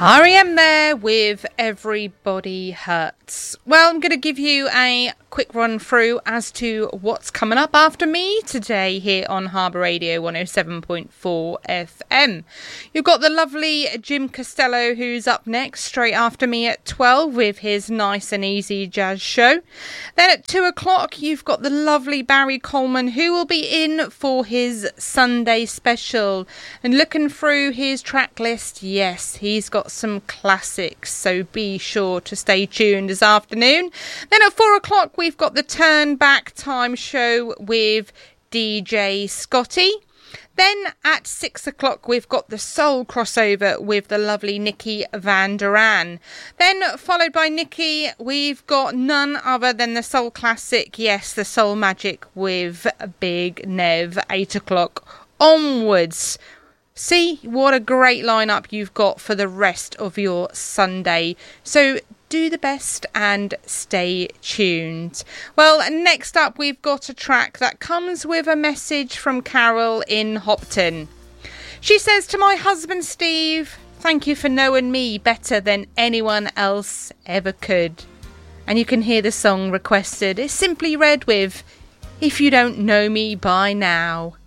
R.E.M. there with Everybody Hurts. Well, I'm going to give you a quick run through as to what's coming up after me today here on Harbour Radio 107.4 FM. You've got the lovely Jim Costello, who's up next straight after me at 12 with his nice and easy jazz show. Then at 2 o'clock you've got the lovely Barry Coleman, who will be in for his Sunday special. And looking through his track list, yes, he's got some classics, so be sure to stay tuned this afternoon. Then at 4 o'clock we've got the Turn Back Time show with DJ Scotty. Then at 6 o'clock we've got the Soul crossover with the lovely Nikki Van Duran. Then followed by Nikki, we've got none other than the Soul classic, yes, the Soul Magic with Big Nev, 8 o'clock onwards. See what a great lineup you've got for the rest of your Sunday. So do the best and stay tuned. Well, next up we've got a track that comes with a message from Carol in Hopton. She says, to my husband Steve, thank you for knowing me better than anyone else ever could. And you can hear the song requested. It's simply read with, if you don't know me by now.